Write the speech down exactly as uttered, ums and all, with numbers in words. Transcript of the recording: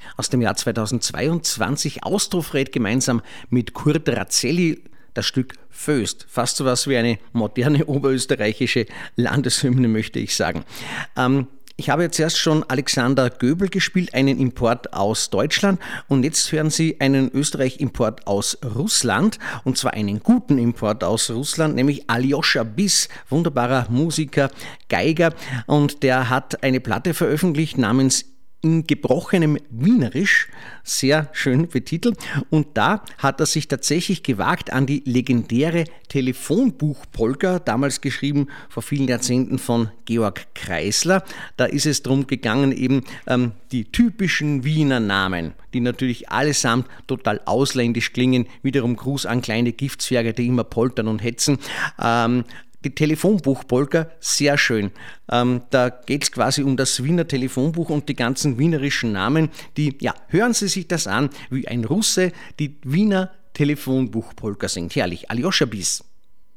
aus dem Jahr zweitausendzweiundzwanzig, Austrofred gemeinsam mit Kurt Razzelli, das Stück Föst. Fast so was wie eine moderne oberösterreichische Landeshymne, möchte ich sagen. Ähm, Ich habe jetzt erst schon Alexander Göbel gespielt, einen Import aus Deutschland, und jetzt hören Sie einen Österreich-Import aus Russland, und zwar einen guten Import aus Russland, nämlich Aljoscha Biss, wunderbarer Musiker, Geiger, und der hat eine Platte veröffentlicht namens In gebrochenem Wienerisch, sehr schön betitelt, und da hat er sich tatsächlich gewagt an die legendäre Telefonbuch-Polka, damals geschrieben vor vielen Jahrzehnten von Georg Kreisler. Da ist es darum gegangen, eben ähm, die typischen Wiener Namen, die natürlich allesamt total ausländisch klingen, wiederum Gruß an kleine Giftzwerge, die immer poltern und hetzen, ähm, Die Telefonbuch-Polka, sehr schön. Ähm, da geht es quasi um das Wiener Telefonbuch und die ganzen wienerischen Namen. Die, ja, hören Sie sich das an, wie ein Russe die Wiener Telefonbuch-Polka singt. Herrlich. Aljoscha Biss.